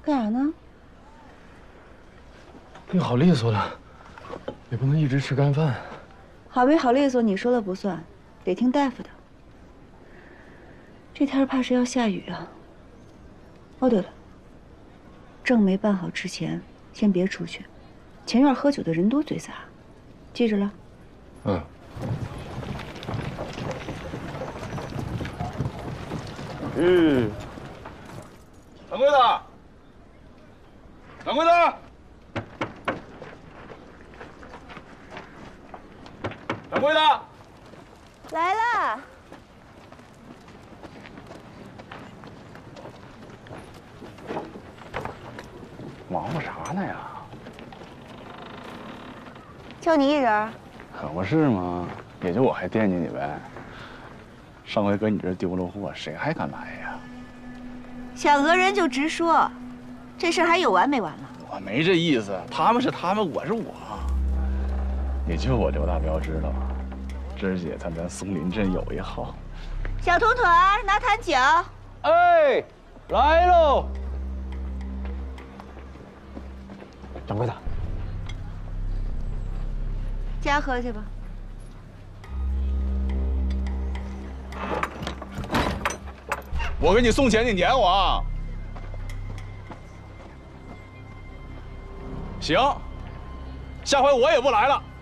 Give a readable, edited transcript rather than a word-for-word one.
干啥呢？ 病好利索了，也不能一直吃干饭。 好没好利索，你说了不算，得听大夫的。这天怕是要下雨啊。哦，对了，证没办好之前，先别出去。前院喝酒的人多嘴杂，记着了。 嗯。 掌柜的，掌柜的，掌柜的， 来了。 忙活啥呢呀？ 就你一人？ 可不是嘛，也就我还惦记你呗。上回搁你这儿丢了货，谁还敢来呀？ 想讹人就直说，这事儿还有完没完了？ 我没这意思，他们是他们，我是我。也就我刘大彪知道，芝儿姐在咱松林镇有一号。 小土腿拿坛酒。 哎，来喽！掌柜的， 家喝去吧。 我给你送钱，你撵我啊？行，下回我也不来了。